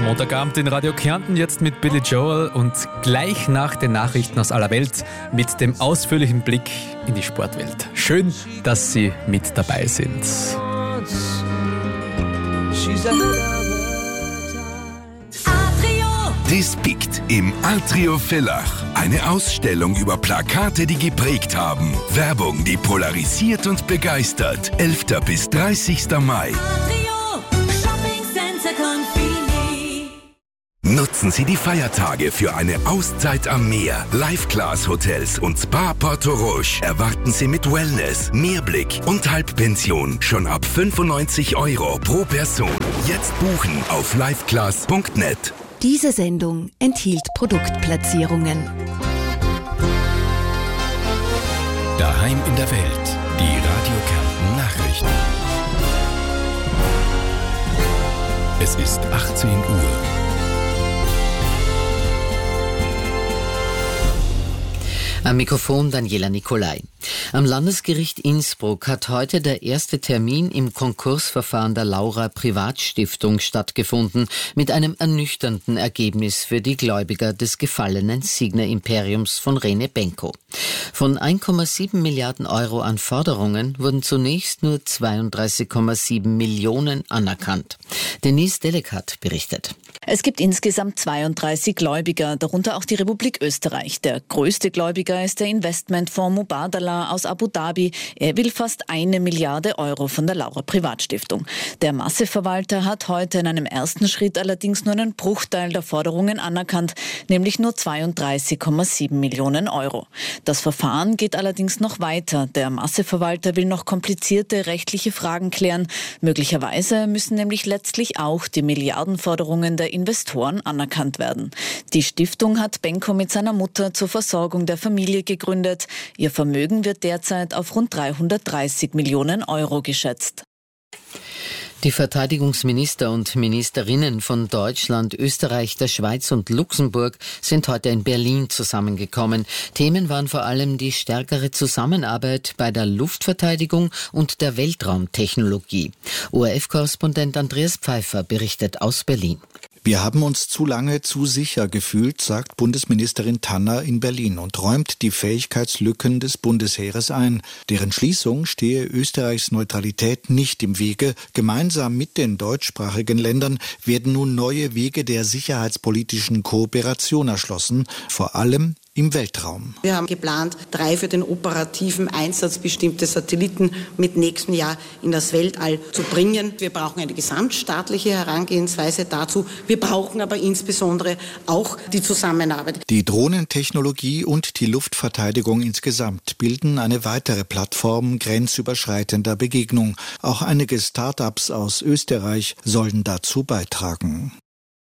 Montagabend in Radio Kärnten, jetzt mit Billy Joel und gleich nach den Nachrichten aus aller Welt mit dem ausführlichen Blick in die Sportwelt. Schön, dass Sie mit dabei sind. Dispikt im Atrio Villach. Eine Ausstellung über Plakate, die geprägt haben. Werbung, die polarisiert und begeistert. 11. bis 30. Mai. Nutzen Sie die Feiertage für eine Auszeit am Meer. Live-Class-Hotels und Spa Porto Roche erwarten Sie mit Wellness, Mehrblick und Halbpension schon ab 95 € pro Person. Jetzt buchen auf liveclass.net. Diese Sendung enthielt Produktplatzierungen. Daheim in der Welt. Die Radio Kärnten Nachrichten. Es ist 18 Uhr. Am Mikrofon Daniela Nicolai. Am Landesgericht Innsbruck hat heute der erste Termin im Konkursverfahren der Laura Privatstiftung stattgefunden, mit einem ernüchternden Ergebnis für die Gläubiger des gefallenen Signa-Imperiums von Rene Benko. Von 1,7 Milliarden € an Forderungen wurden zunächst nur 32,7 Millionen anerkannt. Denise Delekat berichtet. Es gibt insgesamt 32 Gläubiger, darunter auch die Republik Österreich. Der größte Gläubiger ist der Investmentfonds Mubadala aus Abu Dhabi. Er will fast 1 Milliarde € von der Laura Privatstiftung. Der Masseverwalter hat heute in einem ersten Schritt allerdings nur einen Bruchteil der Forderungen anerkannt, nämlich nur 32,7 Millionen €. Das Verfahren geht allerdings noch weiter. Der Masseverwalter will noch komplizierte rechtliche Fragen klären. Möglicherweise müssen nämlich letztlich auch die Milliardenforderungen der Investoren anerkannt werden. Die Stiftung hat Benko mit seiner Mutter zur Versorgung der Familie gegründet. Ihr Vermögen wird derzeit auf rund 330 Millionen € geschätzt. Die Verteidigungsminister und Ministerinnen von Deutschland, Österreich, der Schweiz und Luxemburg sind heute in Berlin zusammengekommen. Themen waren vor allem die stärkere Zusammenarbeit bei der Luftverteidigung und der Weltraumtechnologie. ORF-Korrespondent Andreas Pfeiffer berichtet aus Berlin. Wir haben uns zu lange zu sicher gefühlt, sagt Bundesministerin Tanner in Berlin und räumt die Fähigkeitslücken des Bundesheeres ein. Deren Schließung stehe Österreichs Neutralität nicht im Wege. Gemeinsam mit den deutschsprachigen Ländern werden nun neue Wege der sicherheitspolitischen Kooperation erschlossen, vor allem im Weltraum. Wir haben geplant, 3 für den operativen Einsatz bestimmte Satelliten mit nächstem Jahr in das Weltall zu bringen. Wir brauchen eine gesamtstaatliche Herangehensweise dazu. Wir brauchen aber insbesondere auch die Zusammenarbeit. Die Drohnentechnologie und die Luftverteidigung insgesamt bilden eine weitere Plattform grenzüberschreitender Begegnung. Auch einige Start-ups aus Österreich sollen dazu beitragen.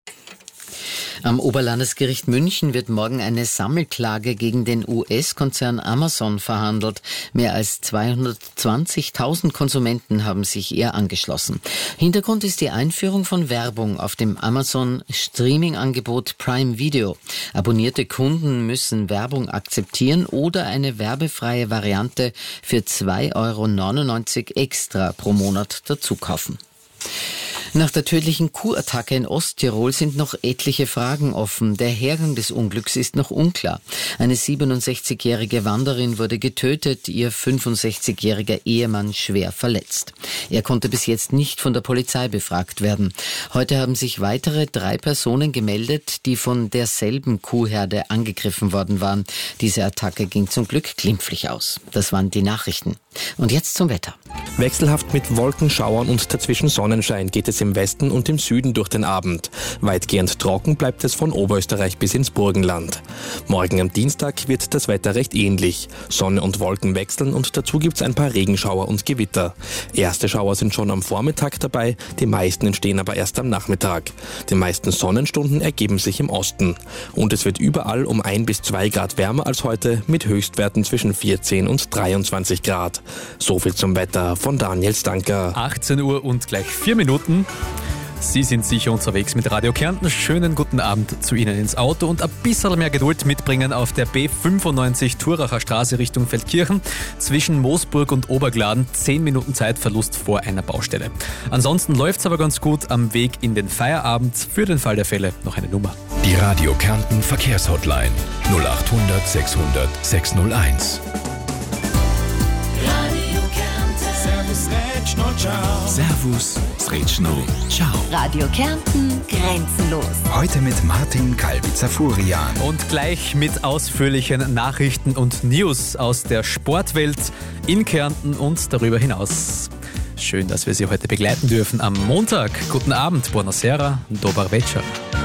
Am Oberlandesgericht München wird morgen eine Sammelklage gegen den US-Konzern Amazon verhandelt. Mehr als 220.000 Konsumenten haben sich ihr angeschlossen. Hintergrund ist die Einführung von Werbung auf dem Amazon-Streaming-Angebot Prime Video. Abonnierte Kunden müssen Werbung akzeptieren oder eine werbefreie Variante für 2,99 € extra pro Monat dazu kaufen. Nach der tödlichen Kuhattacke in Osttirol sind noch etliche Fragen offen. Der Hergang des Unglücks ist noch unklar. Eine 67-jährige Wanderin wurde getötet, ihr 65-jähriger Ehemann schwer verletzt. Er konnte bis jetzt nicht von der Polizei befragt werden. Heute haben sich weitere 3 Personen gemeldet, die von derselben Kuhherde angegriffen worden waren. Diese Attacke ging zum Glück glimpflich aus. Das waren die Nachrichten. Und jetzt zum Wetter. Wechselhaft mit Wolkenschauern und dazwischen Sonnenschein geht es im Westen und im Süden durch den Abend. Weitgehend trocken bleibt es von Oberösterreich bis ins Burgenland. Morgen am Dienstag wird das Wetter recht ähnlich. Sonne und Wolken wechseln und dazu gibt's ein paar Regenschauer und Gewitter. Erste Schauer sind schon am Vormittag dabei, die meisten entstehen aber erst am Nachmittag. Die meisten Sonnenstunden ergeben sich im Osten. Und es wird überall um 1 bis 2 Grad wärmer als heute, mit Höchstwerten zwischen 14 und 23 Grad. So viel zum Wetter von Daniel Stanker. 18 Uhr und gleich 4 Minuten. Sie sind sicher unterwegs mit Radio Kärnten. Schönen guten Abend zu Ihnen ins Auto und ein bisschen mehr Geduld mitbringen auf der B95 Thuracher Straße Richtung Feldkirchen. Zwischen Moosburg und Obergladen 10 Minuten Zeitverlust vor einer Baustelle. Ansonsten läuft es aber ganz gut am Weg in den Feierabend. Für den Fall der Fälle noch eine Nummer. Die Radio Kärnten Verkehrshotline 0800 600 601. Servus, Sretschno, ciao. Radio Kärnten grenzenlos. Heute mit Martin Kalbitzer-Furian. Und gleich mit ausführlichen Nachrichten und News aus der Sportwelt in Kärnten und darüber hinaus. Schön, dass wir Sie heute begleiten dürfen am Montag. Guten Abend, buonasera, dobar večer.